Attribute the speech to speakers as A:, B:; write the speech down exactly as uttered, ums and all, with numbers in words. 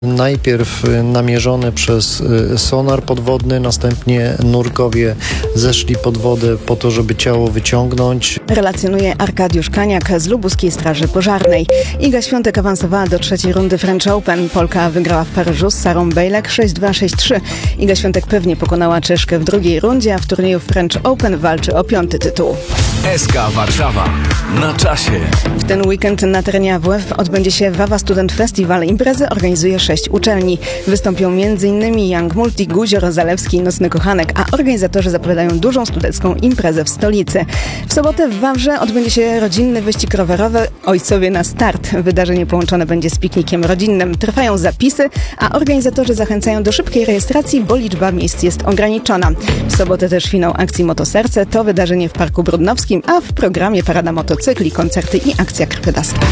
A: Najpierw namierzony przez sonar podwodny, następnie nurkowie zeszli pod wodę po to, żeby ciało wyciągnąć.
B: Relacjonuje Arkadiusz Kaniak z Lubuskiej Straży Pożarnej. Iga Świątek awansowała do trzeciej rundy French Open. Polka wygrała w Paryżu z Sarą Bejlek sześć dwa sześć trzy. Iga Świątek pewnie pokonała Czeszkę w drugiej rundzie, a w turnieju French Open walczy o piąty tytuł.
C: S K Warszawa. Na czasie.
B: W ten weekend na terenie A W F odbędzie się Wawa Student Festival. Imprezy organizuje sześć uczelni. Wystąpią m.in. Young Multi, Guzior, Zalewski i Nocny Kochanek, a organizatorzy zapowiadają dużą studencką imprezę w stolicy. W sobotę w Wawrze odbędzie się rodzinny wyścig rowerowy Ojcowie na start. Wydarzenie połączone będzie z piknikiem rodzinnym. Trwają zapisy, a organizatorzy zachęcają do szybkiej rejestracji, bo liczba miejsc jest ograniczona. W sobotę też finał akcji Motoserce. To wydarzenie w Parku Brudnowskim, a w programie parada motocykli, koncerty i akcja krwiodawska.